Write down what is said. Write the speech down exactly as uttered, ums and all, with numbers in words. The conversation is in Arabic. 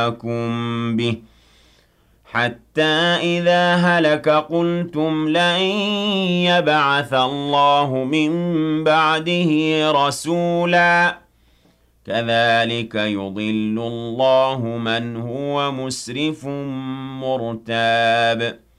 جاءكم به حتى إذا هلك قلتم لن يبعث الله من بعده رسولا كذلك يضل الله من هو مسرف مرتاب